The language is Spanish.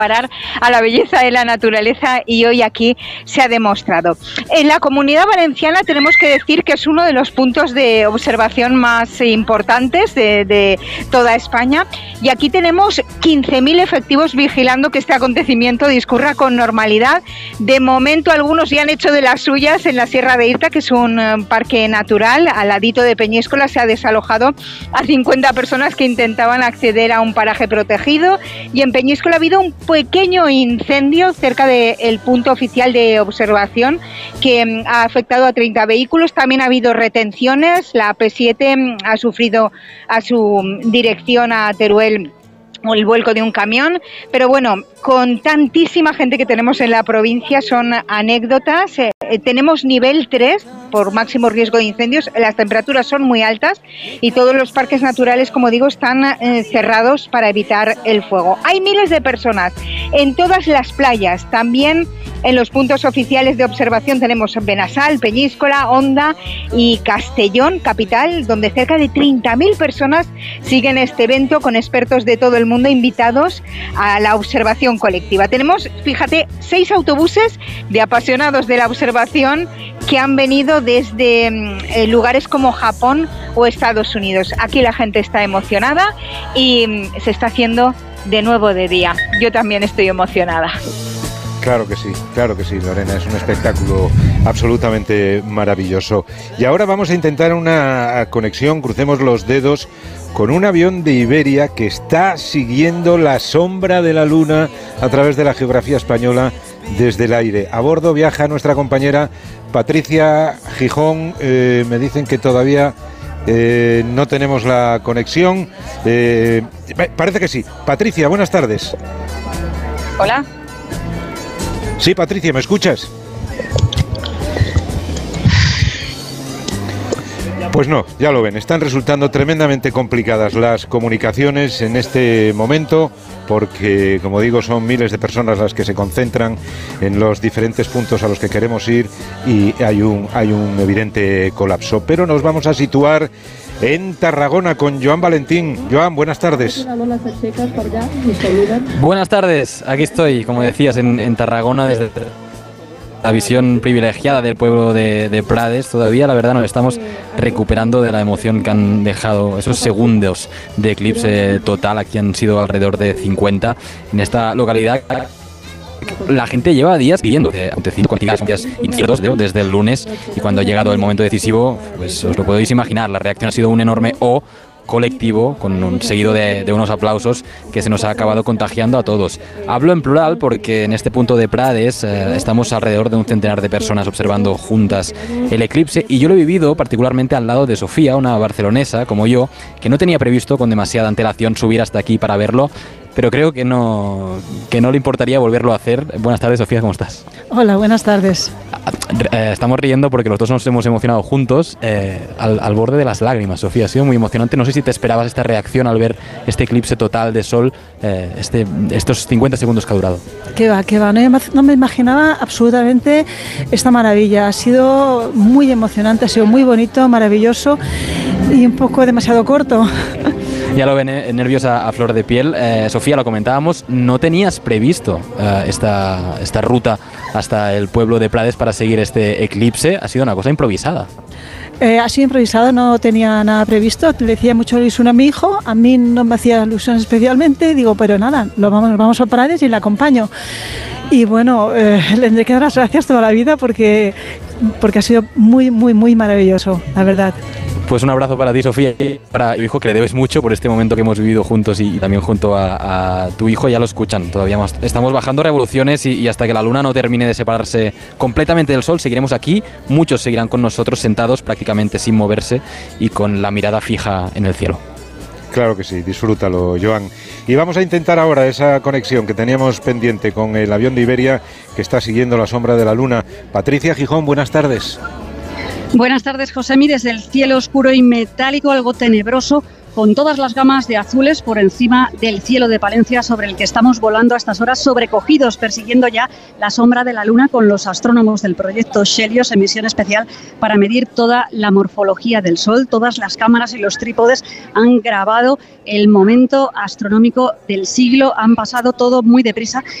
parar a la belleza de la naturaleza y hoy aquí se ha demostrado. En la Comunidad Valenciana tenemos que decir que es uno de los puntos de observación más importantes de toda España y aquí tenemos 15.000 efectivos vigilando que este acontecimiento discurra con normalidad. De momento algunos ya han hecho de las suyas en la Sierra de Irta, que es un parque natural, al ladito de Peñíscola. Se ha desalojado a 50 personas que intentaban acceder a un paraje protegido y en Peñíscola ha habido un pequeño incendio cerca del punto oficial de observación que ha afectado a 30 vehículos. También ha habido retenciones. La P7 ha sufrido a su dirección a Teruel el vuelco de un camión, pero bueno, con tantísima gente que tenemos en la provincia son anécdotas. Tenemos nivel 3 por máximo riesgo de incendios, las temperaturas son muy altas y todos los parques naturales, como digo, están cerrados para evitar el fuego. Hay miles de personas en todas las playas, también en los puntos oficiales de observación tenemos Benassal, Peñíscola, Onda y Castellón, capital, donde cerca de 30.000 personas siguen este evento con expertos de todo el mundo invitados a la observación colectiva. Tenemos, fíjate, 6 autobuses de apasionados de la observación que han venido desde lugares como Japón o Estados Unidos. Aquí la gente está emocionada y se está haciendo de nuevo de día. Yo también estoy emocionada. Claro que sí, Lorena, es un espectáculo absolutamente maravilloso. Y ahora vamos a intentar una conexión, crucemos los dedos, con un avión de Iberia que está siguiendo la sombra de la luna a través de la geografía española desde el aire. A bordo viaja nuestra compañera Patricia Gijón. Me dicen que todavía no tenemos la conexión. Parece que sí. Patricia, buenas tardes. Hola. Sí, Patricia, ¿me escuchas? Pues no, ya lo ven, están resultando tremendamente complicadas las comunicaciones en este momento porque, como digo, son miles de personas las que se concentran en los diferentes puntos a los que queremos ir y hay un evidente colapso. Pero nos vamos a situar en Tarragona con Joan Valentín. Joan, buenas tardes. Buenas tardes, aquí estoy, como decías, en Tarragona desde la visión privilegiada del pueblo de Prades. Todavía, la verdad, nos estamos recuperando de la emoción que han dejado esos segundos de eclipse total. Aquí han sido alrededor de 50 en esta localidad. La gente lleva días pidiendo acontecimientos con días inciertos desde el lunes y cuando ha llegado el momento decisivo, pues os lo podéis imaginar, la reacción ha sido un enorme colectivo, con un seguido de unos aplausos que se nos ha acabado contagiando a todos. Hablo en plural porque en este punto de Prades estamos alrededor de un centenar de personas observando juntas el eclipse y yo lo he vivido particularmente al lado de Sofía, una barcelonesa como yo, que no tenía previsto con demasiada antelación subir hasta aquí para verlo, pero creo que no le importaría volverlo a hacer. Buenas tardes, Sofía, ¿cómo estás? Hola, buenas tardes. Estamos riendo porque los dos nos hemos emocionado juntos al borde de las lágrimas, Sofía. Ha sido muy emocionante. No sé si te esperabas esta reacción al ver este eclipse total de sol, estos 50 segundos que ha durado. Qué va. No me imaginaba absolutamente esta maravilla. Ha sido muy emocionante, ha sido muy bonito, maravilloso y un poco demasiado corto. Ya lo ven, nerviosa a flor de piel. Sofía, lo comentábamos, no tenías previsto esta ruta hasta el pueblo de Prades para seguir este eclipse. Ha sido una cosa improvisada. Ha sido improvisado, no tenía nada previsto. Le decía mucho ilusión a mi hijo, a mí no me hacía ilusión especialmente. Digo, pero nada, vamos a Prades y le acompaño. Y bueno, le tendré que dar las gracias toda la vida porque ha sido muy, muy, muy maravilloso, la verdad. Pues un abrazo para ti, Sofía, y para tu hijo, que le debes mucho por este momento que hemos vivido juntos y también junto a tu hijo. Ya lo escuchan, todavía estamos bajando revoluciones y hasta que la luna no termine de separarse completamente del sol, seguiremos aquí. Muchos seguirán con nosotros sentados prácticamente sin moverse y con la mirada fija en el cielo. Claro que sí, disfrútalo, Joan. Y vamos a intentar ahora esa conexión que teníamos pendiente con el avión de Iberia que está siguiendo la sombra de la luna. Patricia Gijón, buenas tardes. Buenas tardes, Josemi. Desde el cielo oscuro y metálico, algo tenebroso, con todas las gamas de azules por encima del cielo de Palencia, sobre el que estamos volando a estas horas, sobrecogidos, persiguiendo ya la sombra de la Luna con los astrónomos del proyecto Helios en misión especial para medir toda la morfología del Sol. Todas las cámaras y los trípodes han grabado el momento astronómico del siglo, han pasado todo muy deprisa